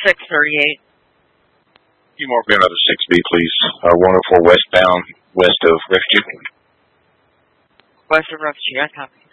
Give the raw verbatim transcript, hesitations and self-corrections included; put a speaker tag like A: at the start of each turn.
A: six thirty-eight.
B: You mark me another six B, please. Uh, one oh four westbound, west of Refugee.
A: West of Refugee, I copy.